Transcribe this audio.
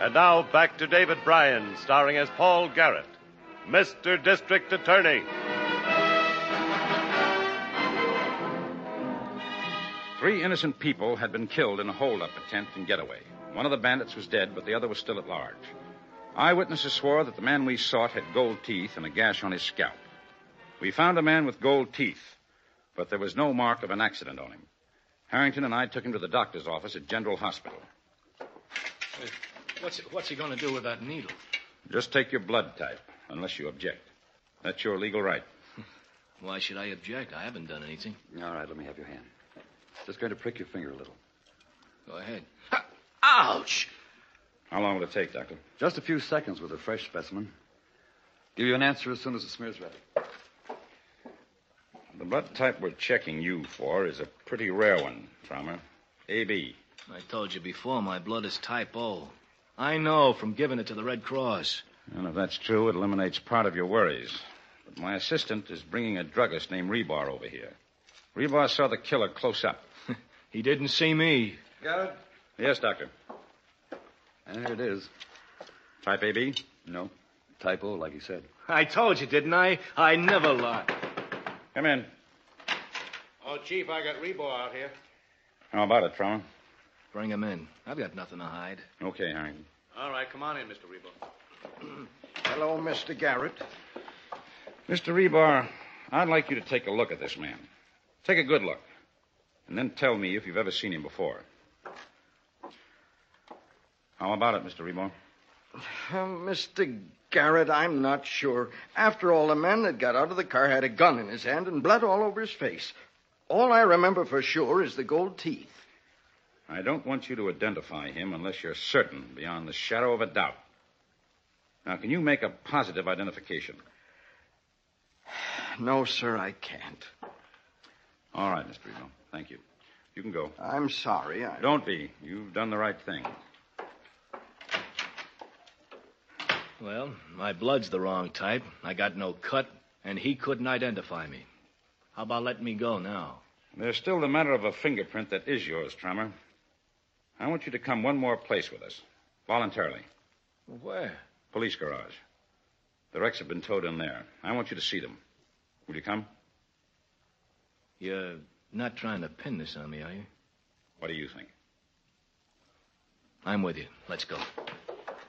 And now back to David Bryan, starring as Paul Garrett, Mr. District Attorney. 3 innocent people had been killed in a hold-up attempt in Getaway. One of the bandits was dead, but the other was still at large. Eyewitnesses swore that the man we sought had gold teeth and a gash on his scalp. We found a man with gold teeth, but there was no mark of an accident on him. Harrington and I took him to the doctor's office at General Hospital. What's he going to do with that needle? Just take your blood type, unless you object. That's your legal right. Why should I object? I haven't done anything. All right, let me have your hand. Just going to prick your finger a little. Go ahead. Ouch! How long will it take, Doctor? Just a few seconds with a fresh specimen. Give you an answer as soon as the smear's ready. The blood type we're checking you for is a pretty rare one, Traumer. AB. I told you before, my blood is type O. I know from giving it to the Red Cross. And if that's true, it eliminates part of your worries. But my assistant is bringing a druggist named Rebar over here. Rebar saw the killer close up. He didn't see me. Got it? Yes, Doctor. And there it is. Type AB? No. Type O, like he said. I told you, didn't I? I never lie. Come in. Oh, Chief, I got Rebar out here. How about it, Traumer? Bring him in. I've got nothing to hide. Okay, Harrington. All right, come on in, Mr. Rebar. Hello, Mr. Garrett. Mr. Rebar, I'd like you to take a look at this man. Take a good look. And then tell me if you've ever seen him before. How about it, Mr. Rebar? Mr. Garrett, I'm not sure. After all, the man that got out of the car had a gun in his hand and blood all over his face. All I remember for sure is the gold teeth. I don't want you to identify him unless you're certain, beyond the shadow of a doubt. Now, can you make a positive identification? No, sir, I can't. All right, Mr. Rebar. Thank you. You can go. I'm sorry. Don't be. You've done the right thing. Well, my blood's the wrong type. I got no cut, and he couldn't identify me. How about letting me go now? There's still the matter of a fingerprint that is yours, Traumer. I want you to come one more place with us. Voluntarily. Where? Police garage. The wrecks have been towed in there. I want you to see them. Will you come? You're not trying to pin this on me, are you? What do you think? I'm with you. Let's go.